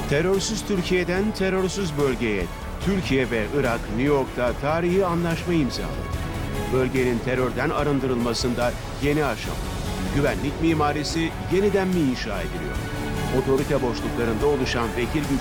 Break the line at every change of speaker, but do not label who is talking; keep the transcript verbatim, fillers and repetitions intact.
Terörsüz Türkiye'den terörsüz bölgeye, Türkiye ve Irak, New York'ta tarihi anlaşma imzaladı. Bölgenin terörden arındırılmasında yeni aşama. Güvenlik mimarisi yeniden mi inşa ediliyor? Otorite boşluklarında oluşan vekil güç